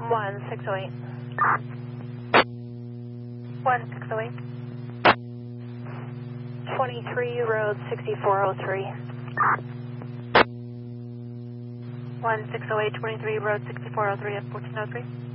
1608. 1608. 23 Road 6403. 1608, 23 Road 6403 at 1403.